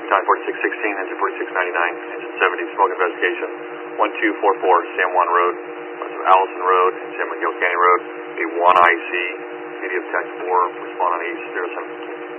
Time 4616, engine 4699, engine 70, smoke investigation. 1244 San Juan Road, Allison Road, and San Miguel Canyon Road. A 1 IC, media of text 4, respond on H07.